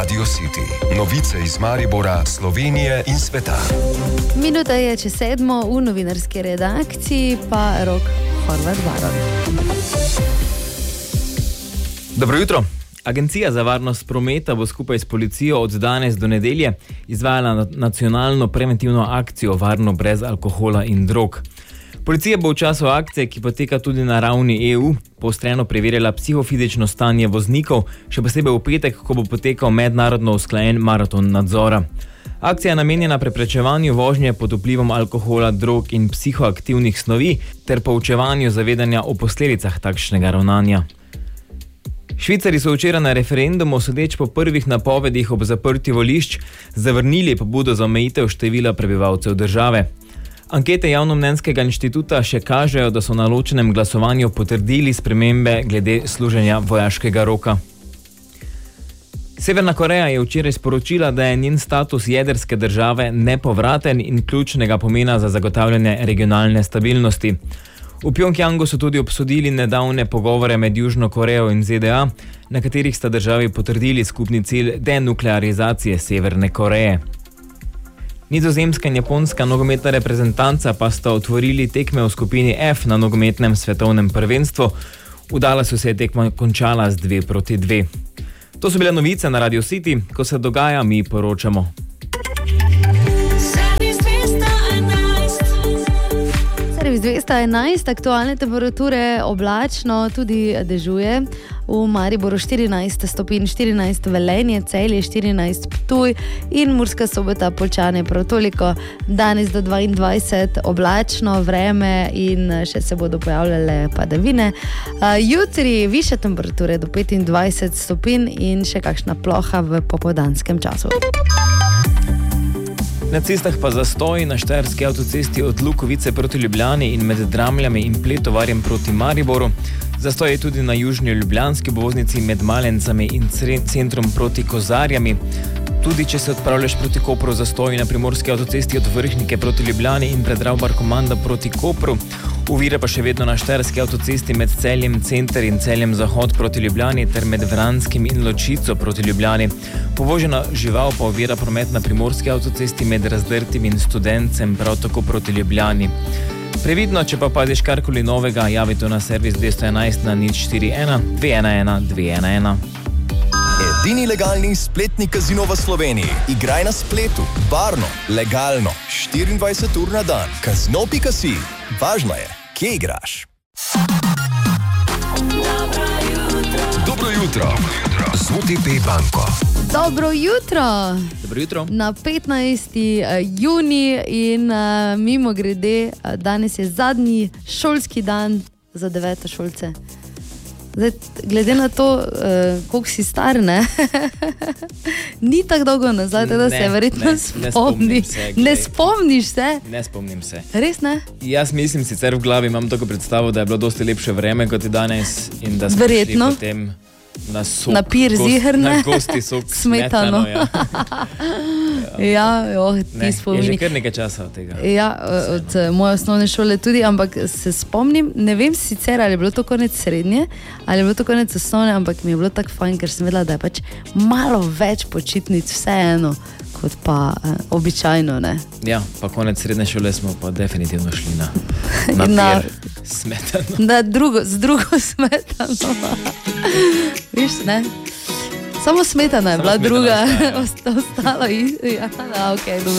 Radio City. Novice iz Maribora, Slovenije in sveta. Minuta je čez 7, v novinarski redakciji pa Rok Horvat Baron. Dobro jutro. Agencija za varnost prometa bo skupaj s policijo od danes do nedelje izvajala nacionalno preventivno akcijo Varno brez alkohola in drog. Policija bo v času akcije, ki poteka tudi na ravni EU, poostreno preverjala psihofizično stanje voznikov, še posebej v petek, ko bo potekal mednarodno usklajen maraton nadzora. Akcija je namenjena preprečevanju vožnje pod vplivom alkohola, drog in psihoaktivnih snovi ter poučevanju zavedanja o posledicah takšnega ravnanja. Švicari so včeraj na referendumu, sodeč po prvih napovedih ob zaprtju volišč, zavrnili pobudo za omejitev števila prebivalcev države. Ankete Javnomnenjskega inštituta še kažejo, da so na ločenem glasovanju potrdili spremembe glede služenja vojaškega roka. Severna Koreja je včeraj sporočila, da je njen status jedrske države nepovraten in ključnega pomena za zagotavljanje regionalne stabilnosti. V Pjongjangu so tudi obsodili nedavne pogovore med Južno Korejo in ZDA, na katerih sta državi potrdili skupni cilj denuklearizacije Severne Koreje. Nizozemska in japonska nogometna reprezentanca pa sta otvorili tekme v skupini F na nogometnem svetovnem prvenstvu. V Dallasu se je tekma končala z 2-2. To so bile novice na Radio City, ko se dogaja, mi poročamo. Servis 211, aktualne temperature, oblačno, tudi dežuje. V Mariboru 14 stopinj, 14 Velenje, Celje 14 Ptuj in Murska Sobota, Poljčane prav toliko. Danes do 22 oblačno vreme in še se bodo pojavljale padavine. Jutri više temperature do 25 stopinj in še kakšna ploha v popoldanskem času. Na cestah pa zastoj na štajerski avtocesti od Lukovice proti Ljubljani in med Dramljami in Pletovarjem proti Mariboru. Zastoj je tudi na južni ljubljanski obvoznici med Malencami in centrom proti Kozarjami. Tudi če se odpravljaš proti Kopru, zastoj na primorski avtocesti od Vrhnike proti Ljubljani in Predrav Barkomanda proti Kopru. Ovire pa še vedno na štajerski avtocesti med Celjem center in Celjem zahod proti Ljubljani ter med Vranskim in Ločico proti Ljubljani. Povožena žival pa ovira promet na primorski avtocesti med Razdrtim in Studencem prav tako proti Ljubljani. Previdno, če pa paziš karkoli novega, javi to na servis 211 na 041 211 211. Edini legalni spletni kazino v Sloveniji. Igraj na spletu, varno, legalno, 24 ur na dan. Kazino.si. Važno je, kje igraš. Dobro jutro. Z OTP banko. Dobro jutro. Dobro jutro. Na 15. juni in mimogrede, danes je zadnji šolski dan za 9. šolce. Zdaj, glede na to, koliko si star, ne? Ni tako dolgo nazaj, da se verjetno spomniš. Ne spomniš se? Ne spomnim se. Res ne? Jaz mislim, sicer v glavi imam tako predstavo, da je bilo dosti lepše vreme kot je danes in da smo verjetno šli potem na sok. Na pir zihrne. Na gosti sok smetano. Ja. Ti spomini. Je že kar nekaj časa od tega. Ja, od moje osnovne šole tudi, ampak se spomnim, ne vem sicer, ali je bilo to konec srednje, ali je bilo to konec osnovne, ampak mi je bilo tako fajn, ker sem vedela, da je pač malo več počitnic vseeno, kot pa običajno, ne. Ja, pa konec srednje šole smo pa definitivno šli na pir smetano. Z drugo smetano. Viš, ne? Samo smetana je bila druga, ostalo. Ja, ok, dobro.